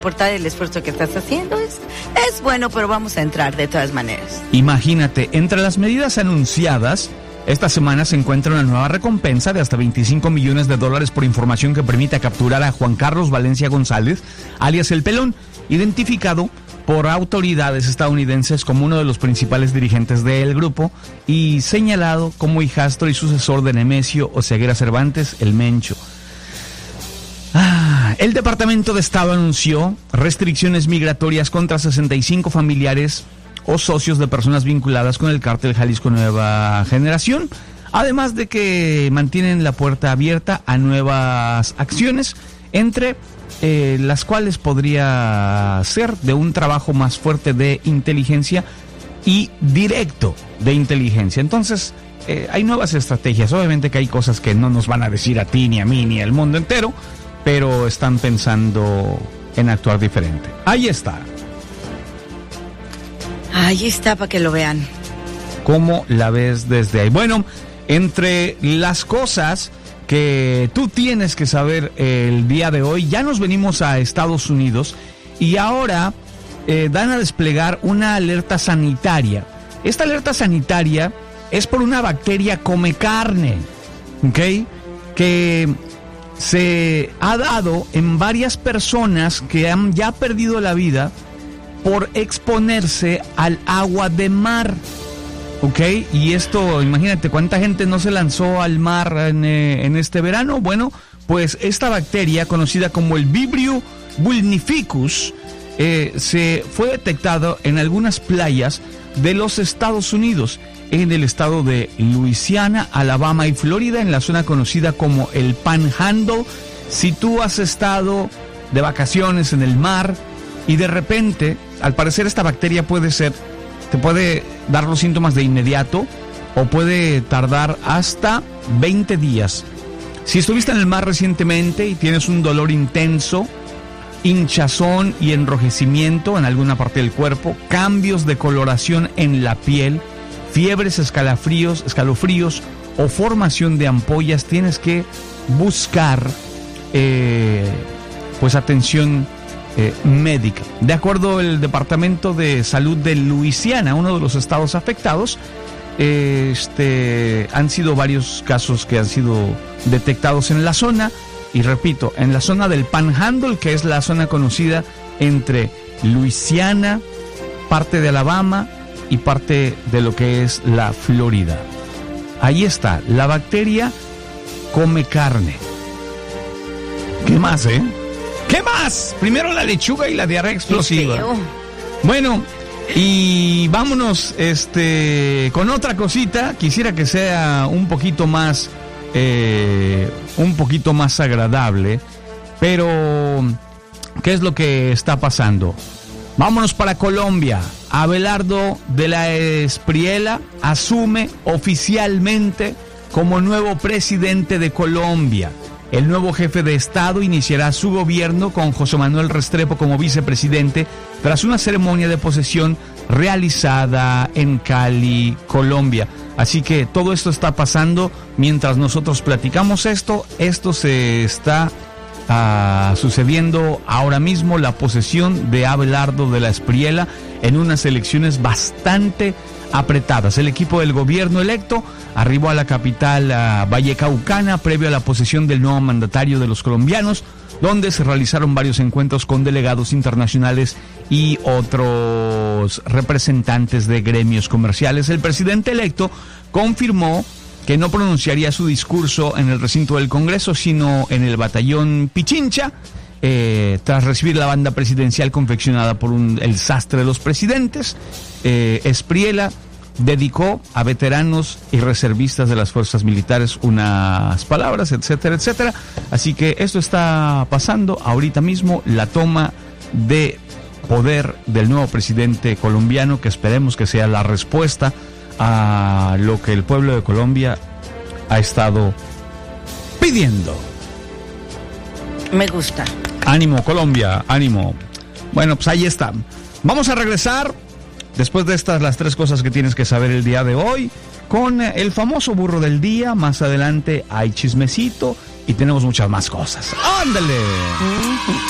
importar el esfuerzo que estás haciendo, es bueno, pero vamos a entrar de todas maneras. Imagínate, entre las medidas anunciadas, esta semana se encuentra una nueva recompensa de hasta $25 millones por información que permite capturar a Juan Carlos Valencia González, alias El Pelón, identificado por autoridades estadounidenses como uno de los principales dirigentes del grupo y señalado como hijastro y sucesor de Nemesio Oseguera Cervantes, el Mencho. El Departamento de Estado anunció restricciones migratorias contra 65 familiares o socios de personas vinculadas con el cártel Jalisco Nueva Generación, además de que mantienen la puerta abierta a nuevas acciones, entre las cuales podría ser de un trabajo más fuerte de inteligencia y directo de inteligencia. Entonces, hay nuevas estrategias. Obviamente que hay cosas que no nos van a decir a ti, ni a mí, ni al mundo entero, pero están pensando en actuar diferente. Ahí está. Ahí está para que lo vean. ¿Cómo la ves desde ahí? Bueno, entre las cosas que tú tienes que saber el día de hoy, ya nos venimos a Estados Unidos y ahora van a desplegar una alerta sanitaria. Esta alerta sanitaria es por una bacteria come carne, ¿ok? Que se ha dado en varias personas que han ya perdido la vida por exponerse al agua de mar, ¿ok? Y esto, imagínate cuánta gente no se lanzó al mar en este verano. Bueno, pues esta bacteria, conocida como el Vibrio vulnificus, se fue detectado en algunas playas de los Estados Unidos, en el estado de Luisiana, Alabama y Florida, en la zona conocida como el Panhandle. Si tú has estado de vacaciones en el mar y de repente, al parecer esta bacteria te puede dar los síntomas de inmediato o puede tardar hasta 20 días. Si estuviste en el mar recientemente y tienes un dolor intenso, hinchazón y enrojecimiento en alguna parte del cuerpo, cambios de coloración en la piel, fiebres, escalofríos o formación de ampollas, tienes que buscar pues atención médica. De acuerdo al Departamento de Salud de Luisiana, uno de los estados afectados, han sido varios casos que han sido detectados en la zona, y repito, en la zona del Panhandle, que es la zona conocida entre Luisiana, parte de Alabama y parte de lo que es la Florida. Ahí está, la bacteria come carne. ¿Qué más, ¿Qué más? Primero la lechuga y la diarrea explosiva. Bueno, y vámonos con otra cosita. Quisiera que sea un poquito más agradable, pero ¿qué es lo que está pasando? Vámonos para Colombia. Abelardo de la Espriella asume oficialmente como nuevo presidente de Colombia. El nuevo jefe de Estado iniciará su gobierno con José Manuel Restrepo como vicepresidente tras una ceremonia de posesión realizada en Cali, Colombia. Así que todo esto está pasando mientras nosotros platicamos esto. Esto se está sucediendo ahora mismo, la posesión de Abelardo de la Espriella en unas elecciones bastante apretadas. El equipo del gobierno electo arribó a la capital vallecaucana previo a la posesión del nuevo mandatario de los colombianos, donde se realizaron varios encuentros con delegados internacionales y otros representantes de gremios comerciales. El presidente electo confirmó que no pronunciaría su discurso en el recinto del Congreso, sino en el batallón Pichincha, tras recibir la banda presidencial confeccionada por el sastre de los presidentes. Espriella dedicó a veteranos y reservistas de las fuerzas militares unas palabras, etcétera, etcétera. Así que esto está pasando ahorita mismo, la toma de poder del nuevo presidente colombiano, que esperemos que sea la respuesta a lo que el pueblo de Colombia ha estado pidiendo. Me gusta. Ánimo, Colombia, ánimo. Bueno, pues ahí está. Vamos a regresar después de estas, las tres cosas que tienes que saber el día de hoy, con el famoso burro del día. Más adelante hay chismecito y tenemos muchas más cosas. ¡Ándale!